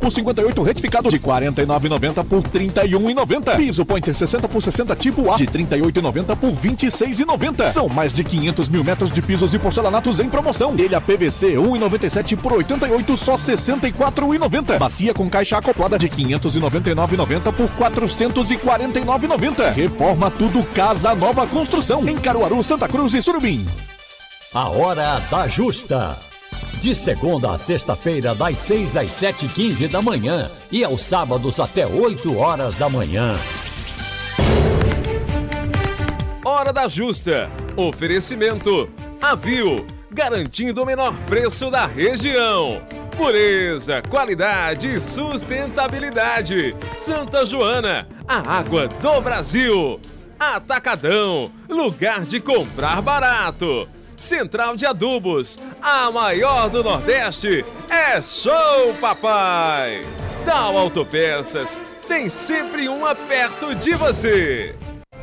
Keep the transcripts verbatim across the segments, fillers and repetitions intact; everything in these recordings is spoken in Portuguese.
por cinquenta e oito retificado de quarenta e nove reais e noventa centavos por trinta e um reais e noventa centavos. Piso Pointer sessenta por sessenta tipo A de trinta e oito reais e noventa centavos por vinte e seis reais e noventa centavos. São mais de quinhentos mil metros de pisos e porcelanatos em promoção. Telha P V C um real e noventa e sete centavos por oitenta e oito, só sessenta e quatro reais e noventa centavos. Bacia com caixa acoplada de quinhentos e noventa e nove reais e noventa centavos por quatrocentos e quarenta e nove reais e noventa centavos. Reforma tudo Casa Nova Construção em Caruaru, Santa Cruz e Surubim. A Hora da Justa. De segunda a sexta-feira, das seis às sete e quinze da manhã e aos sábados até oito horas da manhã. Hora da Justa. Oferecimento Avil, garantindo o menor preço da região. Pureza, qualidade e sustentabilidade. Santa Joana, a água do Brasil. Atacadão, lugar de comprar barato. Central de Adubos, a maior do Nordeste, é Show Papai. Tal Autopeças, tem sempre uma perto de você.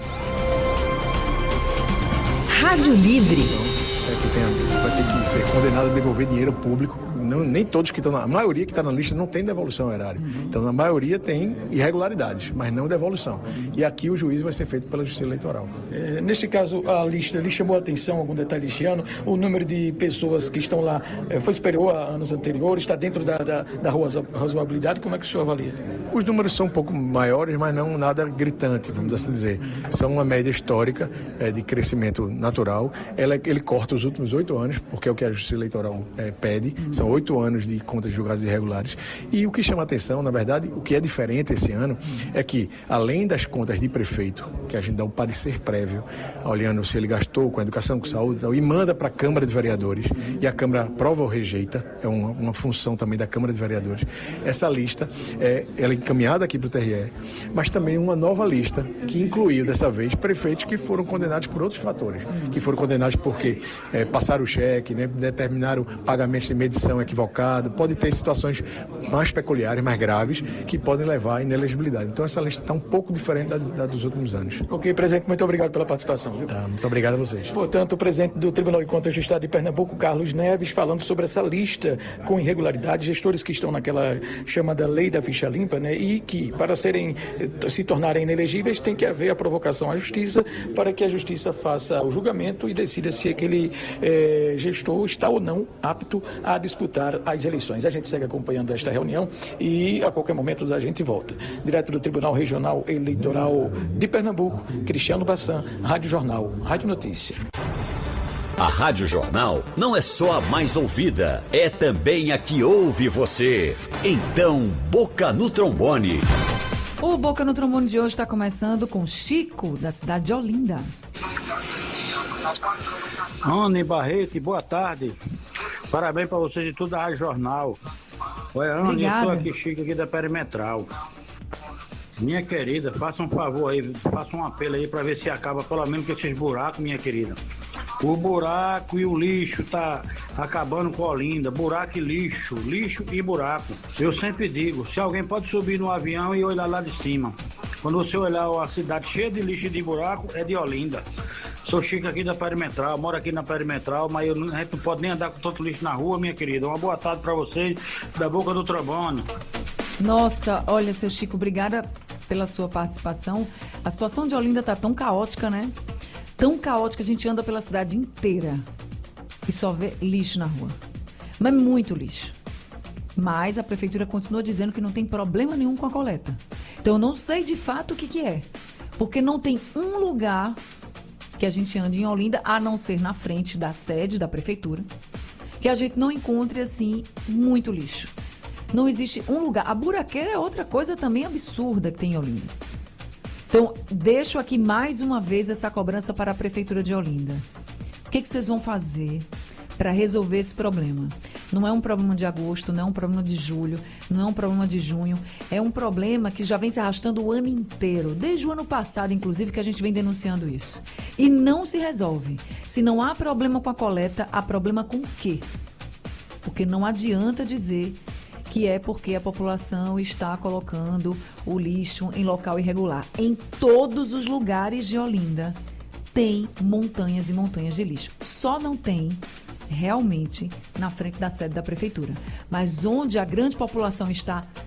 Rádio Livre. É que tem, vai ter que ser condenado a devolver dinheiro público. Não, nem todos que estão na... A maioria que está na lista não tem devolução horária. Uhum. Então, na maioria tem irregularidades, mas não devolução. E aqui o juízo vai ser feito pela Justiça Eleitoral. É, neste caso, a lista lhe chamou a atenção algum detalhe este ano? O número de pessoas que estão lá é, foi superior a anos anteriores? Está dentro da, da, da razoabilidade? Como é que o senhor avalia? Os números são um pouco maiores, mas não nada gritante, vamos assim dizer. São uma média histórica é, de crescimento natural. Ela, ele corta os últimos oito anos, porque é o que a Justiça Eleitoral é, pede. Uhum. São oito anos de contas julgadas irregulares. E o que chama atenção, na verdade, o que é diferente esse ano, é que, além das contas de prefeito, que a gente dá um parecer prévio, olhando se ele gastou com educação, com saúde, e manda para a Câmara de Vereadores, e a Câmara aprova ou rejeita, é uma, uma função também da Câmara de Vereadores. Essa lista, é, ela é encaminhada aqui para o T R E, mas também uma nova lista, que incluiu, dessa vez, prefeitos que foram condenados por outros fatores, que foram condenados porque é, passaram o cheque, né, determinaram pagamentos de medição equivocado, pode ter situações mais peculiares, mais graves, que podem levar à inelegibilidade. Então essa lista está um pouco diferente da, da dos últimos anos. Ok, presidente, muito obrigado pela participação. Viu? Tá, muito obrigado a vocês. Portanto, o presidente do Tribunal de Contas do Estado de Pernambuco, Carlos Neves, falando sobre essa lista com irregularidades, gestores que estão naquela chamada lei da ficha limpa, né, e que, para serem, se tornarem inelegíveis, tem que haver a provocação à justiça para que a justiça faça o julgamento e decida se aquele eh, gestor está ou não apto a disputar as eleições. A gente segue acompanhando esta reunião e a qualquer momento a gente volta. Direto do Tribunal Regional Eleitoral de Pernambuco, Cristiano Bassan, Rádio Jornal, Rádio Notícia. A Rádio Jornal não é só a mais ouvida, é também a que ouve você. Então, Boca no Trombone. O Boca no Trombone de hoje está começando com Chico, da cidade de Olinda. Anne Barreto, boa tarde. Parabéns para vocês de tudo da Rádio Jornal. Oi, Anne, eu sou aqui, Chico, aqui da Perimetral. Minha querida, faça um favor aí, faça um apelo aí para ver se acaba pelo menos com esses buracos, minha querida. O buraco e o lixo tá acabando com a Olinda. Buraco e lixo, lixo e buraco. Eu sempre digo, se alguém pode subir no avião e olhar lá de cima. Quando você olhar a cidade cheia de lixo e de buraco, é de Olinda. Sou Chico aqui da Perimetral, moro aqui na Perimetral, mas eu, a gente não pode nem andar com tanto lixo na rua, minha querida. Uma boa tarde para vocês, da Boca do Trombone. Nossa, olha, seu Chico, obrigada pela sua participação. A situação de Olinda tá tão caótica, né? Tão caótica, a gente anda pela cidade inteira e só vê lixo na rua. Mas muito lixo. Mas a prefeitura continua dizendo que não tem problema nenhum com a coleta. Então eu não sei de fato o que que é. Porque não tem um lugar que a gente ande em Olinda, a não ser na frente da sede da prefeitura, que a gente não encontre, assim, muito lixo. Não existe um lugar. A buraqueira é outra coisa também absurda que tem em Olinda. Então, deixo aqui mais uma vez essa cobrança para a Prefeitura de Olinda. O que que vocês vão fazer para resolver esse problema? Não é um problema de agosto, não é um problema de julho, não é um problema de junho. É um problema que já vem se arrastando o ano inteiro. Desde o ano passado, inclusive, que a gente vem denunciando isso. E não se resolve. Se não há problema com a coleta, há problema com o quê? Porque não adianta dizer que é porque a população está colocando o lixo em local irregular. Em todos os lugares de Olinda tem montanhas e montanhas de lixo. Só não tem realmente na frente da sede da prefeitura. Mas onde a grande população está,